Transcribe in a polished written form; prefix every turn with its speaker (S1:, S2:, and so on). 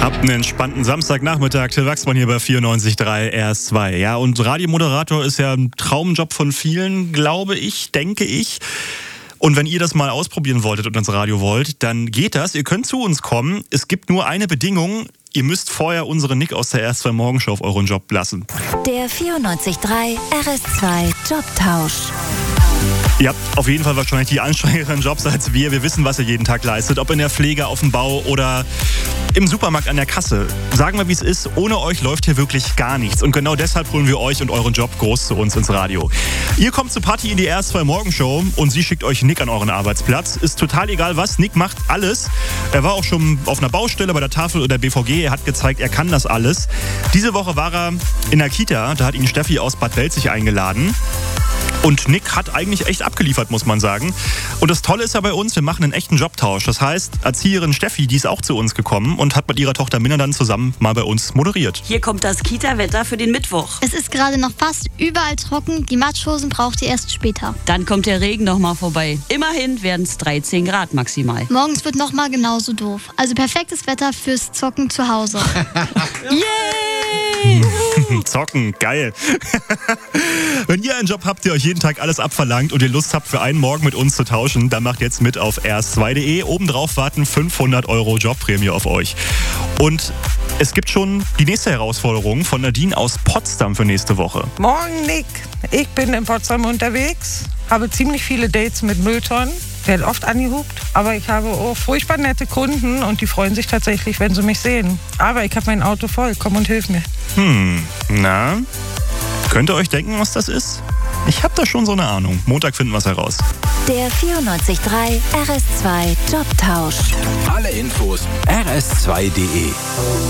S1: Habt einen entspannten Samstagnachmittag. Till Wachsmann hier bei 94.3 RS2. Ja, und Radiomoderator ist ja ein Traumjob von vielen, glaube ich, denke ich. Und wenn ihr das mal ausprobieren wolltet und ins Radio wollt, dann geht das. Ihr könnt zu uns kommen. Es gibt nur eine Bedingung. Ihr müsst vorher unseren Nick aus der RS2 Morgenshow auf euren Job lassen.
S2: Der 94.3 RS2 Jobtausch.
S1: Ihr habt auf jeden Fall wahrscheinlich die anstrengenderen Jobs als wir. Wir wissen, was ihr jeden Tag leistet. Ob in der Pflege, auf dem Bau oder im Supermarkt an der Kasse. Sagen wir, wie es ist. Ohne euch läuft hier wirklich gar nichts. Und genau deshalb holen wir euch und euren Job groß zu uns ins Radio. Ihr kommt zu Patti in die RS2 Morgenshow und sie schickt euch Nick an euren Arbeitsplatz. Ist total egal was. Nick macht alles. Er war auch schon auf einer Baustelle bei der Tafel oder der BVG. Er hat gezeigt, er kann das alles. Diese Woche war er in der Kita. Da hat ihn Steffi aus Bad Belzig eingeladen. Und Nick hat eigentlich echt abgeliefert, muss man sagen. Und das Tolle ist ja bei uns, wir machen einen echten Jobtausch. Das heißt, Erzieherin Steffi, die ist auch zu uns gekommen und hat mit ihrer Tochter Minna dann zusammen mal bei uns moderiert.
S3: Hier kommt das Kita-Wetter für den Mittwoch.
S4: Es ist gerade noch fast überall trocken. Die Matschhosen braucht ihr erst später.
S3: Dann kommt der Regen noch mal vorbei. Immerhin werden es 13 Grad maximal.
S4: Morgens wird noch mal genauso doof. Also perfektes Wetter fürs Zocken zu Hause.
S3: Yay!
S1: Zocken, geil. Wenn ihr einen Job habt, der euch jeden Tag alles abverlangt und ihr Lust habt, für einen Morgen mit uns zu tauschen, dann macht jetzt mit auf rs2.de. Obendrauf warten 500 € Jobprämie auf euch. Und es gibt schon die nächste Herausforderung von Nadine aus Potsdam für nächste Woche.
S5: Morgen, Nick. Ich bin in Potsdam unterwegs, habe ziemlich viele Dates mit Mülltonnen, werde oft angehupt, aber ich habe auch furchtbar nette Kunden und die freuen sich tatsächlich, wenn sie mich sehen. Aber ich habe mein Auto voll, komm und hilf mir.
S1: Na? Könnt ihr euch denken, was das ist? Ich habe da schon so eine Ahnung. Montag finden wir es heraus.
S2: Der 94.3 RS2 Jobtausch.
S6: Alle Infos rs2.de.